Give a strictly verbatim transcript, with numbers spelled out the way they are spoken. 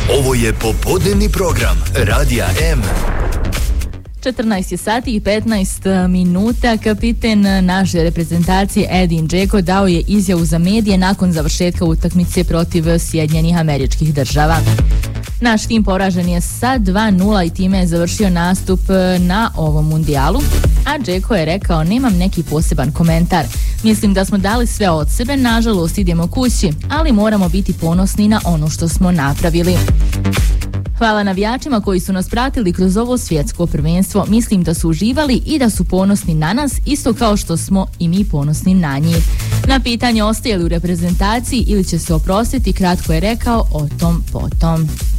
Ovo je popodnevni program Radija M. četrnaest je sati i petnaest minuta. Kapiten naše reprezentacije Edin Dzeko dao je izjavu za medije nakon završetka utakmice protiv Sjedinjenih Američkih Država. Naš tim poražen je sa dva nula i time je završio nastup na ovom mundijalu, a Dzeko je rekao: nemam neki poseban komentar. Mislim da smo dali sve od sebe, nažalost idemo kući, ali moramo biti ponosni na ono što smo napravili. Hvala navijačima koji su nas pratili kroz ovo svjetsko prvenstvo. Mislim da su uživali i da su ponosni na nas, isto kao što smo i mi ponosni na njih. Na pitanje ostaje li u reprezentaciji ili će se oprostiti, kratko je rekao: o tom potom.